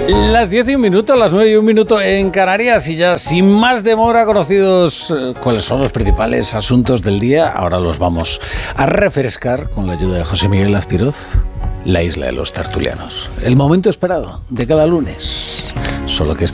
Las 10 y un minuto, las 9 y un minuto en Canarias, y ya sin más demora conocidos cuáles son los principales asuntos del día. Ahora los vamos a refrescar con la ayuda de José Miguel Azpiroz, la isla de los tertulianos. El momento esperado de cada lunes, solo que